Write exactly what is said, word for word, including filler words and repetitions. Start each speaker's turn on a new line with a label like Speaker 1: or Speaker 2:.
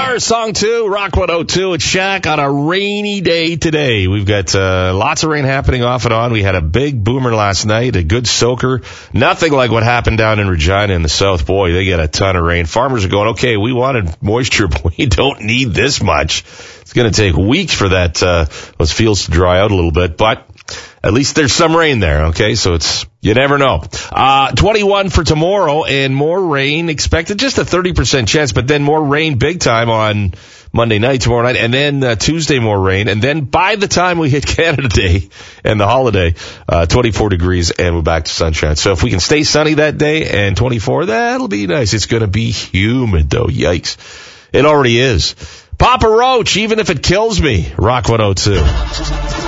Speaker 1: Blur, song two, Rock one oh two at Shaq on a rainy day today. We've got uh, lots of rain happening off and on. We had a big boomer last night, a good soaker. Nothing like what happened down in Regina in the south. Boy, they get a ton of rain. Farmers are going, okay, we wanted moisture, but we don't need this much. It's going to take weeks for that uh, those fields to dry out a little bit, but at least there's some rain there, okay? So it's, you never know. Uh, twenty-one for tomorrow and more rain expected, just a thirty percent chance, but then more rain big time on Monday night, tomorrow night, and then uh, Tuesday more rain. And then by the time we hit Canada Day and the holiday, uh, twenty-four degrees and we're back to sunshine. So if we can stay sunny that day and twenty-four, that'll be nice. It's going to be humid though. Yikes. It already is. Papa Roach, even if it kills me. Rock one oh two.